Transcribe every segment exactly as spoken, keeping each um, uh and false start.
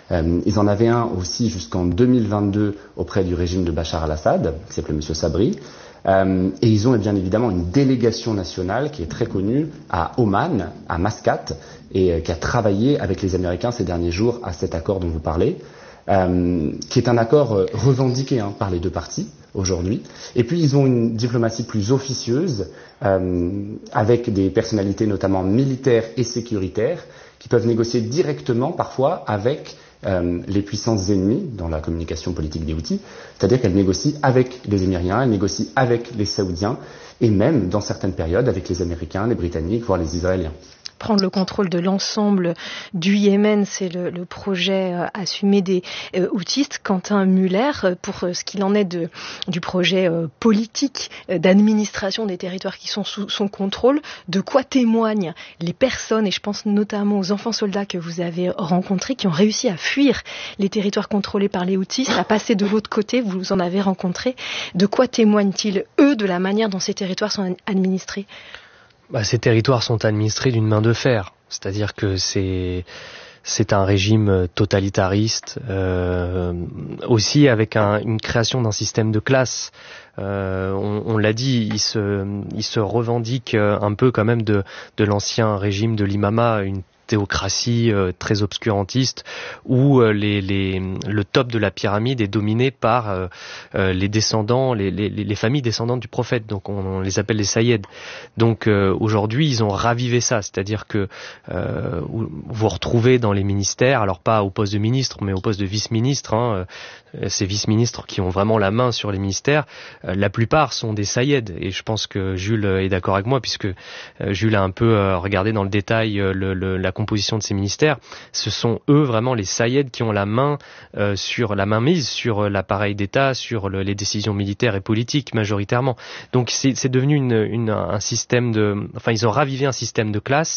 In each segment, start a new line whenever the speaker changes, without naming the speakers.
Euh, ils en avaient un aussi jusqu'en deux mille vingt-deux auprès du régime de Bachar al-Assad, qui s'appelait Monsieur Sabri. Euh, et ils ont bien évidemment une délégation nationale qui est très connue à Oman, à Mascate, et euh, qui a travaillé avec les Américains ces derniers jours à cet accord dont vous parlez, euh, qui est un accord euh, revendiqué hein, par les deux parties aujourd'hui. Et puis ils ont une diplomatie plus officieuse, euh, avec des personnalités notamment militaires et sécuritaires, qui peuvent négocier directement parfois avec Euh, les puissances ennemies dans la communication politique des Houthis, c'est-à-dire qu'elles négocient avec les Émiriens, elles négocient avec les Saoudiens et même, dans certaines périodes, avec les Américains, les Britanniques, voire les Israéliens.
Prendre le contrôle de l'ensemble du Yémen, c'est le, le projet euh, assumé des euh, Houthis. Quentin Muller, pour euh, ce qu'il en est de, du projet euh, politique euh, d'administration des territoires qui sont sous son contrôle, de quoi témoignent les personnes, et je pense notamment aux enfants soldats que vous avez rencontrés, qui ont réussi à fuir les territoires contrôlés par les Houthis, à passer de l'autre côté, vous en avez rencontré. De quoi témoignent-ils, eux, de la manière dont ces territoires sont administrés ?
Bah, ces territoires sont administrés d'une main de fer, c'est-à-dire que c'est c'est un régime totalitariste, euh, aussi avec un, une création d'un système de classe. Euh, on, on l'a dit, il se il se revendique un peu quand même de de l'ancien régime de l'imama, une théocratie euh, très obscurantiste où euh, les, les, le top de la pyramide est dominé par euh, euh, les descendants, les, les, les familles descendantes du prophète, donc on, on les appelle les Saïeds. Donc euh, aujourd'hui ils ont ravivé ça, c'est-à-dire que euh, vous retrouvez dans les ministères, alors pas au poste de ministre mais au poste de vice-ministre, hein, euh, ces vice-ministres qui ont vraiment la main sur les ministères, euh, la plupart sont des Saïeds, et je pense que Jules est d'accord avec moi puisque euh, Jules a un peu euh, regardé dans le détail euh, le, le, la composition de ces ministères. Ce sont eux vraiment les Saïeds qui ont la main euh, sur la main mise sur l'appareil d'État, sur le, les décisions militaires et politiques majoritairement. Donc c'est, c'est devenu une, une, un système de, enfin ils ont ravivé un système de classe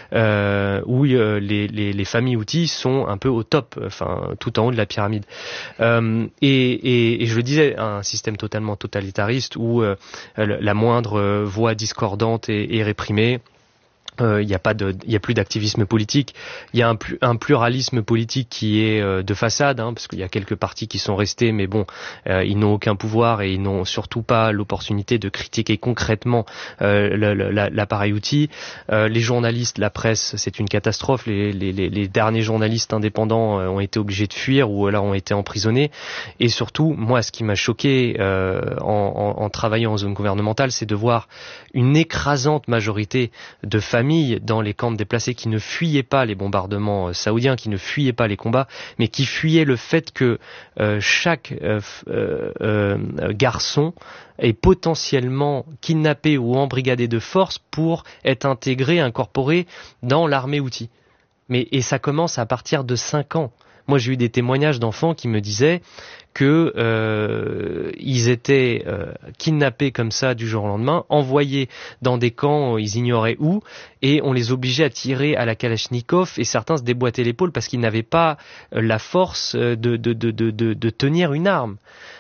euh, où euh, les, les, les familles Houthis sont un peu au top, enfin tout en haut de la pyramide. Euh, et, et, et je le disais, un système totalement totalitariste où euh, la moindre voix discordante est, est réprimée. Il euh, n'y a pas de, il y a plus d'activisme politique. Il y a un, un pluralisme politique qui est euh, de façade, hein, parce qu'il y a quelques partis qui sont restés, mais bon, euh, ils n'ont aucun pouvoir et ils n'ont surtout pas l'opportunité de critiquer concrètement euh, le, le, l'appareil Houthi. Euh, les journalistes, la presse, c'est une catastrophe. Les, les, les, les derniers journalistes indépendants euh, ont été obligés de fuir ou alors ont été emprisonnés. Et surtout, moi, ce qui m'a choqué euh, en, en, en travaillant en zone gouvernementale, c'est de voir une écrasante majorité de familles dans les camps de déplacés qui ne fuyaient pas les bombardements saoudiens, qui ne fuyaient pas les combats, mais qui fuyaient le fait que euh, chaque euh, euh, euh, garçon est potentiellement kidnappé ou embrigadé de force pour être intégré, incorporé dans l'armée Houthi. Mais et ça commence à partir de cinq ans. Moi, j'ai eu des témoignages d'enfants qui me disaient que euh, ils étaient euh, kidnappés comme ça du jour au lendemain, envoyés dans des camps, ils ignoraient où, et on les obligeait à tirer à la Kalachnikov, et certains se déboîtaient l'épaule parce qu'ils n'avaient pas la force de, de, de, de, de, de tenir une arme.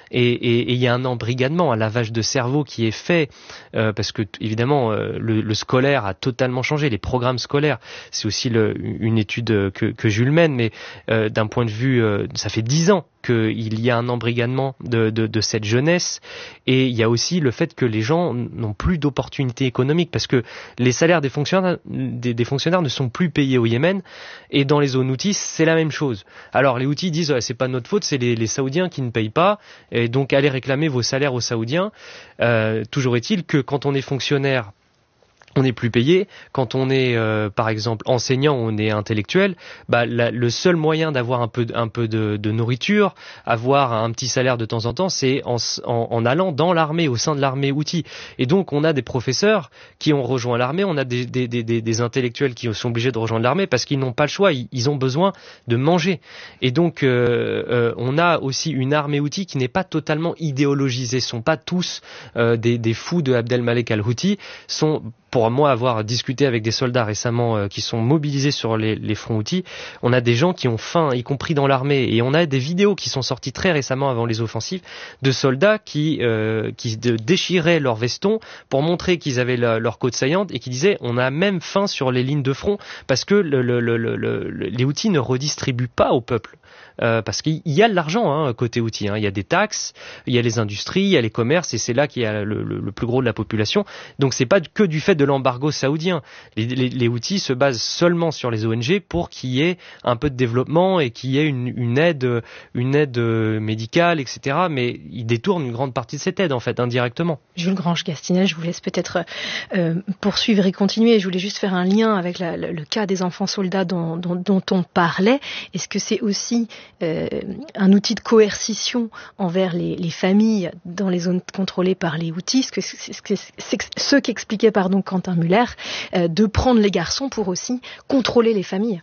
Et il y a un embrigadement, un lavage de cerveau qui est fait, euh, parce que évidemment euh, le, le scolaire a totalement changé, les programmes scolaires. C'est aussi le, une étude que, que Jules mène, mais euh, d'un point de vue, euh, ça fait dix ans qu'il y a un embrigadement de, de, de cette jeunesse, et il y a aussi le fait que les gens n'ont plus d'opportunités économiques, parce que les salaires des fonctionnaires, des, des fonctionnaires ne sont plus payés au Yémen, et dans les zones Houthis, c'est la même chose. Alors les Houthis disent, ouais, c'est pas notre faute, c'est les, les Saoudiens qui ne payent pas, et donc allez réclamer vos salaires aux Saoudiens. Euh, toujours est-il que quand on est fonctionnaire, on n'est plus payé. Quand on est, euh, par exemple, enseignant, on est intellectuel, bah, la, le seul moyen d'avoir un peu, un peu de, de nourriture, avoir un petit salaire de temps en temps, c'est en, en, en allant dans l'armée, au sein de l'armée Houthi. Et donc, on a des professeurs qui ont rejoint l'armée, on a des, des, des, des intellectuels qui sont obligés de rejoindre l'armée parce qu'ils n'ont pas le choix, ils, ils ont besoin de manger. Et donc, euh, euh, on a aussi une armée Houthi qui n'est pas totalement idéologisée. Ce ne sont pas tous euh, des, des fous de Abdelmalek al-Houthi, sont pour pour moi avoir discuté avec des soldats récemment euh, qui sont mobilisés sur les, les fronts Houthis, on a des gens qui ont faim, y compris dans l'armée, et on a des vidéos qui sont sorties très récemment avant les offensives de soldats qui euh, qui de, déchiraient leurs vestons pour montrer qu'ils avaient la, leur côte saillante et qui disaient on a même faim sur les lignes de front parce que le, le, le, le, le, les Houthis ne redistribuent pas au peuple. Euh, parce qu'il y a de l'argent hein, côté Houthi, hein. Il y a des taxes, il y a les industries, il y a les commerces, et c'est là qu'il y a le, le, le plus gros de la population. Donc c'est pas que du fait de l'embargo saoudien. Les, les, les Houthis se basent seulement sur les O N G pour qu'il y ait un peu de développement et qu'il y ait une, une aide, une aide médicale, et cetera. Mais ils détournent une grande partie de cette aide en fait indirectement.
Jules Grange-Gastinet, je vous laisse peut-être euh, poursuivre et continuer. Je voulais juste faire un lien avec la, le, le cas des enfants soldats dont, dont, dont on parlait. Est-ce que c'est aussi Euh, un outil de coercition envers les, les familles dans les zones contrôlées par les Houthis, c'est, c'est, c'est ce qu'expliquait pardon Quentin Müller, euh, de prendre les garçons pour aussi contrôler les familles.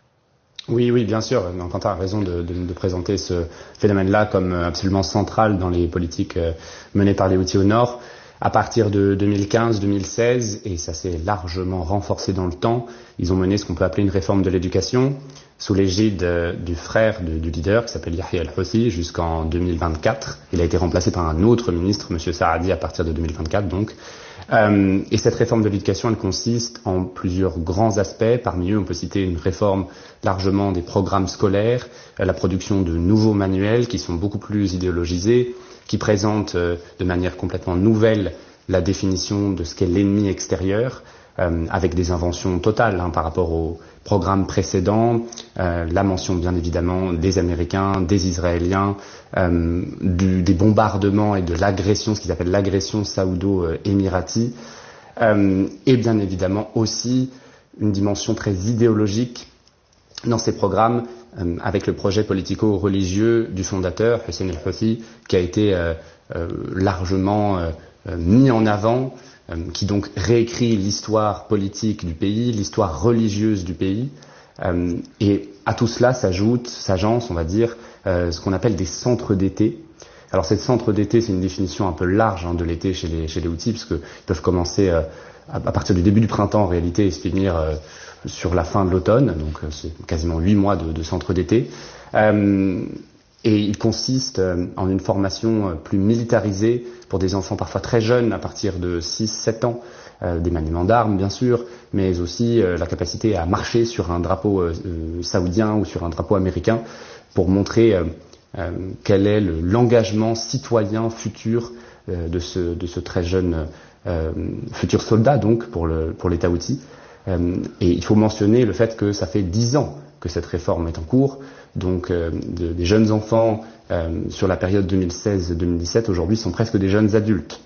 Oui, oui, bien sûr. Quentin a raison de, de, de présenter ce phénomène-là comme absolument central dans les politiques menées par les Houthis au nord. À partir de deux mille quinze deux mille seize, et ça s'est largement renforcé dans le temps, ils ont mené ce qu'on peut appeler une réforme de l'éducation sous l'égide euh, du frère de, du leader qui s'appelle Yahya al-Houthi jusqu'en deux mille vingt-quatre. Il a été remplacé par un autre ministre, M. Saadi, à partir de deux mille vingt-quatre donc. Euh, et cette réforme de l'éducation, elle consiste en plusieurs grands aspects. Parmi eux, on peut citer une réforme largement des programmes scolaires, euh, la production de nouveaux manuels qui sont beaucoup plus idéologisés, qui présentent euh, de manière complètement nouvelle la définition de ce qu'est l'ennemi extérieur, euh, avec des inventions totales hein, par rapport aux programmes précédents, euh, la mention bien évidemment des Américains, des Israéliens, euh, du, des bombardements et de l'agression, ce qu'ils appellent l'agression saoudo-émirati, euh, et bien évidemment aussi une dimension très idéologique dans ces programmes, euh, avec le projet politico-religieux du fondateur, Hussein al-Houthi, qui a été euh, euh, largement euh, mis en avant, euh, qui donc réécrit l'histoire politique du pays, l'histoire religieuse du pays. Euh, et à tout cela s'ajoute, s'agence, on va dire, euh, ce qu'on appelle des centres d'été. Alors ces centres d'été, c'est une définition un peu large hein, de l'été chez les, chez les Houthis, parce qu'ils peuvent commencer euh, à, à partir du début du printemps en réalité et se finir euh, sur la fin de l'automne, donc euh, c'est quasiment huit mois de, de centres d'été. Euh, et il consiste euh, en une formation euh, plus militarisée pour des enfants parfois très jeunes, à partir de six sept ans, euh, des maniements d'armes bien sûr, mais aussi euh, la capacité à marcher sur un drapeau euh, euh, saoudien ou sur un drapeau américain pour montrer euh, euh, quel est le, l'engagement citoyen futur euh, de, ce, de ce très jeune euh, futur soldat donc pour, le, pour l'État Houthi. Euh, et il faut mentionner le fait que ça fait dix ans que cette réforme est en cours, donc euh, de, des jeunes enfants euh, sur la période deux mille seize deux mille dix-sept aujourd'hui sont presque des jeunes adultes.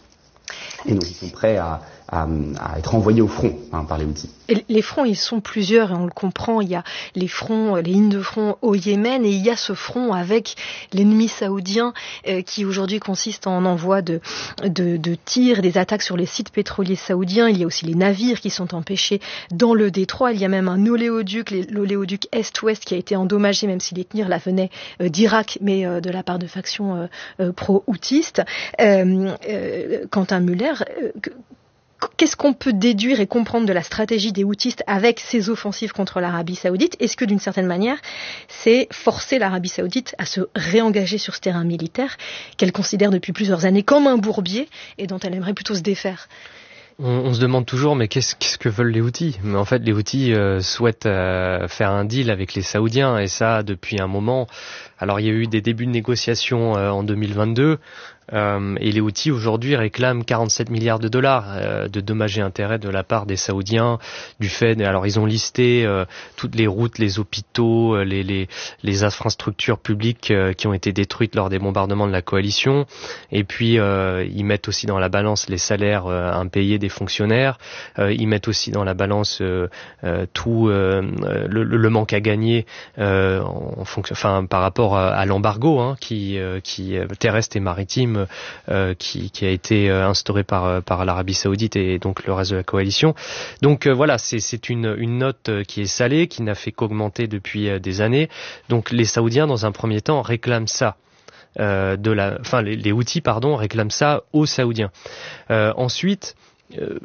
Et donc ils sont prêts à, à, à être envoyés au front hein, par les Houthis.
Et les fronts, ils sont plusieurs et on le comprend. Il y a les fronts, les lignes de front au Yémen et il y a ce front avec l'ennemi saoudien euh, qui aujourd'hui consiste en envoi de, de, de tirs, des attaques sur les sites pétroliers saoudiens. Il y a aussi les navires qui sont empêchés dans le détroit. Il y a même un oléoduc, l'oléoduc Est-Ouest qui a été endommagé, même si les tirs là venaient euh, d'Irak, mais euh, de la part de factions euh, euh, pro-houtistes. Euh, euh, Quentin Müller, euh, qu'est-ce qu'on peut déduire et comprendre de la stratégie des houtistes avec ces offensives contre l'Arabie Saoudite? Est-ce que d'une certaine manière, c'est forcer l'Arabie Saoudite à se réengager sur ce terrain militaire qu'elle considère depuis plusieurs années comme un bourbier et dont elle aimerait plutôt se défaire?
On, on se demande toujours, mais qu'est-ce, qu'est-ce que veulent les Houthis? Mais en fait, les Houthis euh, souhaitent euh, faire un deal avec les Saoudiens, et ça depuis un moment. Alors, il y a eu des débuts de négociations euh, en deux mille vingt-deux, euh, et les Houthis aujourd'hui réclament quarante-sept milliards de dollars euh, de dommages et intérêts de la part des Saoudiens, du fait. Alors, ils ont listé euh, toutes les routes, les hôpitaux, euh, les, les, les infrastructures publiques euh, qui ont été détruites lors des bombardements de la coalition, et puis euh, ils mettent aussi dans la balance les salaires euh, impayés des fonctionnaires, euh, ils mettent aussi dans la balance euh, euh, tout euh, le, le manque à gagner euh, en fonction, enfin par rapport à, à l'embargo hein, qui, euh, qui terrestre et maritime euh, qui, qui a été instauré par par l'Arabie Saoudite et donc le reste de la coalition. Donc euh, voilà, c'est c'est une une note qui est salée, qui n'a fait qu'augmenter depuis euh, des années. Donc les Saoudiens dans un premier temps réclament ça. Euh, de la, enfin les, les Houthis pardon réclament ça aux Saoudiens. Euh, ensuite. Euh,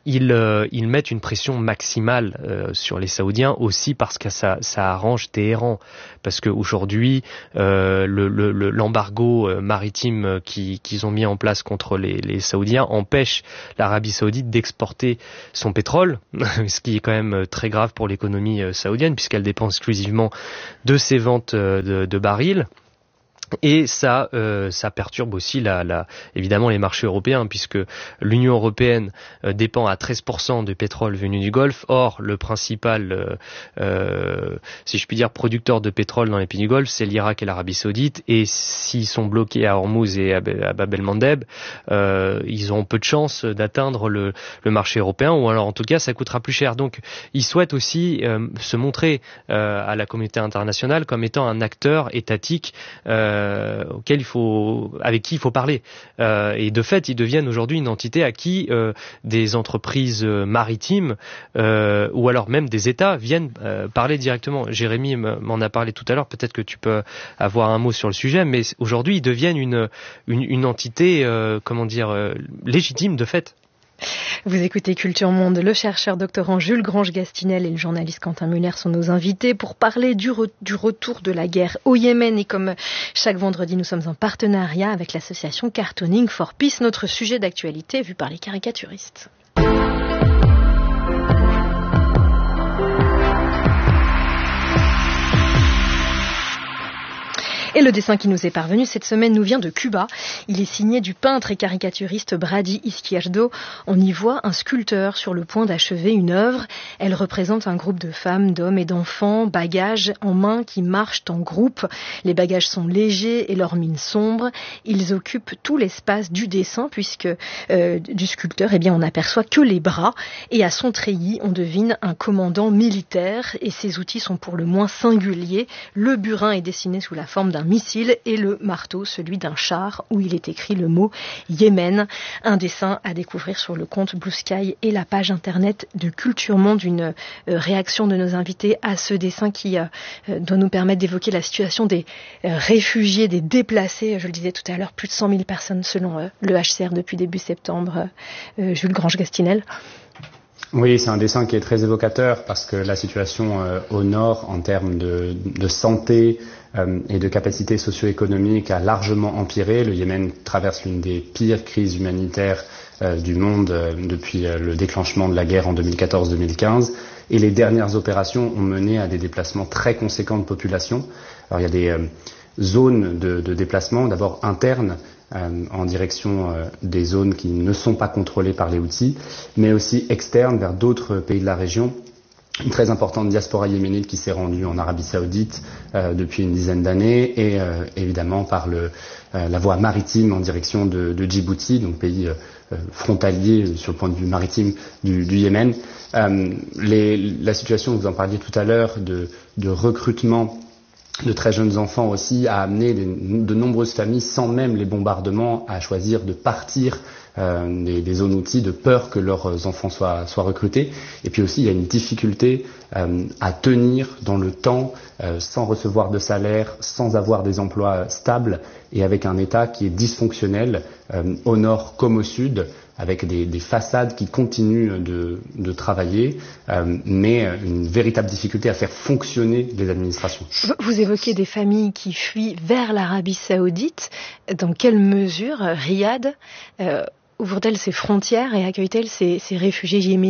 ils, euh, ils mettent une pression maximale euh, sur les Saoudiens aussi parce que ça, ça arrange Téhéran. Parce qu'aujourd'hui, euh, le, le, l'embargo maritime qui, qu'ils ont mis en place contre les, les Saoudiens empêche l'Arabie Saoudite d'exporter son pétrole, ce qui est quand même très grave pour l'économie saoudienne puisqu'elle dépend exclusivement de ses ventes de, de barils. Et ça, euh, ça perturbe aussi la, la, évidemment les marchés européens, puisque l'Union européenne euh, dépend à treize pour cent du pétrole venu du Golfe. Or, le principal, euh, euh, si je puis dire, producteur de pétrole dans les pays du Golfe, c'est l'Irak et l'Arabie Saoudite. Et s'ils sont bloqués à Hormuz et à, à Bab el-Mandeb, euh, ils ont peu de chances d'atteindre le, le marché européen, ou alors en tout cas, ça coûtera plus cher. Donc, ils souhaitent aussi euh, se montrer euh, à la communauté internationale comme étant un acteur étatique. Euh, Euh, auquel il faut, avec qui il faut parler. Euh, et de fait, ils deviennent aujourd'hui une entité à qui euh, des entreprises maritimes euh, ou alors même des États viennent euh, parler directement. Jérémy m'en a parlé tout à l'heure, peut-être que tu peux avoir un mot sur le sujet, mais aujourd'hui, ils deviennent une, une, une entité, euh, comment dire, euh, légitime de fait.
Vous écoutez Culture Monde, le chercheur doctorant Jules Grange-Gastinel et le journaliste Quentin Muller sont nos invités pour parler du, re- du retour de la guerre au Yémen. Et comme chaque vendredi, nous sommes en partenariat avec l'association Cartooning for Peace, notre sujet d'actualité vu par les caricaturistes. Et le dessin qui nous est parvenu cette semaine nous vient de Cuba. Il est signé du peintre et caricaturiste Brady Izquierdo. On y voit un sculpteur sur le point d'achever une œuvre. Elle représente un groupe de femmes, d'hommes et d'enfants, bagages en main qui marchent en groupe. Les bagages sont légers et leurs mines sombres. Ils occupent tout l'espace du dessin puisque euh, du sculpteur, eh bien, on n'aperçoit que les bras. Et à son treillis, on devine un commandant militaire. Et ses outils sont pour le moins singuliers. Le burin est dessiné sous la forme d'un missile et le marteau, celui d'un char où il est écrit le mot Yémen. Un dessin à découvrir sur le compte Blue Sky et la page internet de Culture Monde. Une euh, réaction de nos invités à ce dessin qui euh, doit nous permettre d'évoquer la situation des euh, réfugiés, des déplacés. Je le disais tout à l'heure, plus de cent mille personnes selon euh, le H C R depuis début septembre. Euh, Jules Grange-Gastinel.
Oui, c'est un dessin qui est très évocateur parce que la situation euh, au nord en termes de, de santé euh, et de capacité socio-économique a largement empiré. Le Yémen traverse l'une des pires crises humanitaires euh, du monde euh, depuis euh, le déclenchement de la guerre en deux mille quatorze deux mille quinze. Et les dernières opérations ont mené à des déplacements très conséquents de population. Alors il y a des euh, zones de, de déplacement, d'abord internes, Euh, en direction euh, des zones qui ne sont pas contrôlées par les Houthis, mais aussi externes vers d'autres pays de la région. Une très importante diaspora yéménite qui s'est rendue en Arabie Saoudite euh, depuis une dizaine d'années et euh, évidemment par le, euh, la voie maritime en direction de, de Djibouti, donc pays euh, frontalier sur le point de vue maritime du, du Yémen. Euh, les, la situation, vous en parliez tout à l'heure, de, de recrutement de très jeunes enfants aussi a amené de, de nombreuses familles, sans même les bombardements, à choisir de partir euh, des, des zones outils de peur que leurs enfants soient, soient recrutés. Et puis aussi, il y a une difficulté euh, à tenir dans le temps, euh, sans recevoir de salaire, sans avoir des emplois stables et avec un État qui est dysfonctionnel euh, au nord comme au sud, avec des, des façades qui continuent de, de travailler, euh, mais une véritable difficulté à faire fonctionner les administrations.
Vous évoquez des familles qui fuient vers l'Arabie Saoudite. Dans quelle mesure Riyad euh, ouvre-t-elle ses frontières et accueille-t-elle ces, ces réfugiés yéménites ?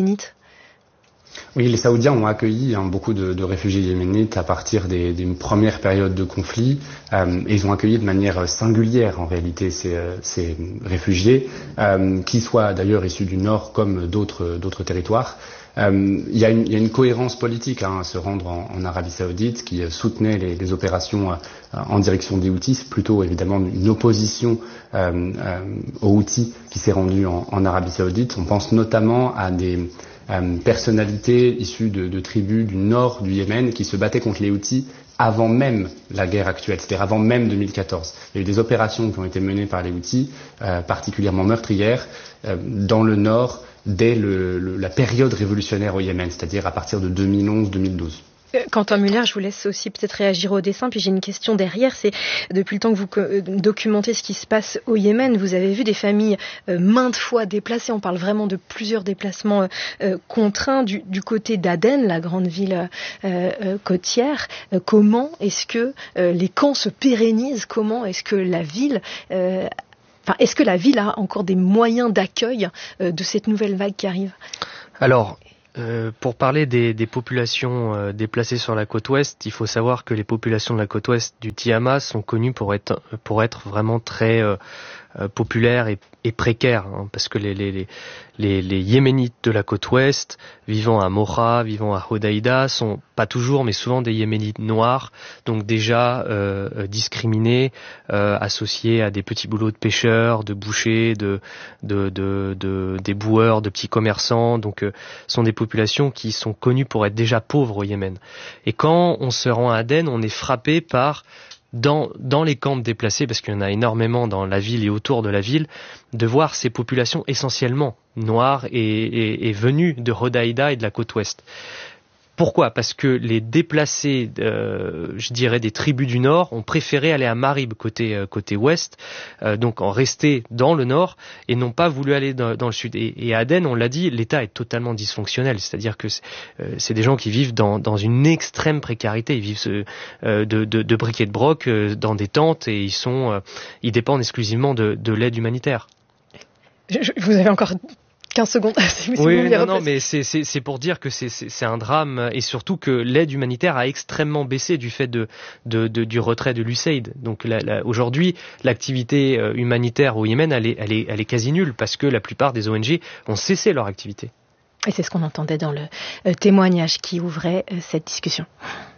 Oui, les Saoudiens ont accueilli hein, beaucoup de, de réfugiés yéménites à partir des, d'une première période de conflit. Euh, et ils ont accueilli de manière singulière, en réalité, ces, ces réfugiés, euh, qui soient d'ailleurs issus du Nord comme d'autres, d'autres territoires. Euh, il, y a une, il y a une cohérence politique hein, à se rendre en, en Arabie Saoudite qui soutenait les, les opérations euh, en direction des Houthis. C'est plutôt évidemment une opposition euh, euh, aux Houthis qui s'est rendue en, en Arabie Saoudite. On pense notamment à des Euh, personnalités issues de, de tribus du nord du Yémen qui se battaient contre les Houthis avant même la guerre actuelle, c'est-à-dire avant même deux mille quatorze. Il y a eu des opérations qui ont été menées par les Houthis, euh, particulièrement meurtrières, euh, dans le nord dès le, le, la période révolutionnaire au Yémen, c'est-à-dire à partir de deux mille onze deux mille douze.
Quentin Müller, je vous laisse aussi peut-être réagir au dessin, puis j'ai une question derrière, c'est depuis le temps que vous documentez ce qui se passe au Yémen, vous avez vu des familles euh, maintes fois déplacées, on parle vraiment de plusieurs déplacements euh, contraints du, du côté d'Aden, la grande ville euh, euh, côtière. Euh, comment est-ce que euh, les camps se pérennisent? Comment est-ce que la ville... Euh, Enfin, est-ce que la ville a encore des moyens d'accueil euh, de cette nouvelle vague qui arrive?
Alors, euh, pour parler des, des populations euh, déplacées sur la côte ouest, il faut savoir que les populations de la côte ouest du Tiamat sont connues pour être, pour être vraiment très euh, euh, populaires et, et précaires, hein, parce que les, les, les, les, les Yéménites de la côte ouest, vivant à Mocha, vivant à Hodeïda, sont pas toujours, mais souvent des Yéménites noirs, donc déjà euh, discriminés, euh, associés à des petits boulots de pêcheurs, de bouchers, de, de, de, de des boueurs, de petits commerçants. Donc, euh, sont des populations qui sont connues pour être déjà pauvres au Yémen. Et quand on se rend à Aden, on est frappé par Dans, dans les camps de déplacés, parce qu'il y en a énormément dans la ville et autour de la ville, de voir ces populations essentiellement noires et, et, et venues de Hodeïda et de la côte ouest. Pourquoi ? Parce que les déplacés, euh, je dirais des tribus du nord, ont préféré aller à Marib côté euh, côté ouest, euh, donc en rester dans le nord et n'ont pas voulu aller dans, dans le sud. Et, et à Aden, on l'a dit, l'État est totalement dysfonctionnel, c'est-à-dire que c'est, euh, c'est des gens qui vivent dans dans une extrême précarité, ils vivent euh, de, de de briquet de broc euh, dans des tentes et ils sont euh, ils dépendent exclusivement de de l'aide humanitaire.
Je, je, vous avez encore quinze secondes. Si
oui, non, non, mais c'est, c'est, c'est pour dire que c'est, c'est, c'est un drame et surtout que l'aide humanitaire a extrêmement baissé du fait de, de, de du retrait de l'U S A I D. Donc la, la, aujourd'hui, l'activité humanitaire au Yémen, elle est, elle est, elle est quasi nulle parce que la plupart des O N G ont cessé leur activité.
Et c'est ce qu'on entendait dans le témoignage qui ouvrait cette discussion.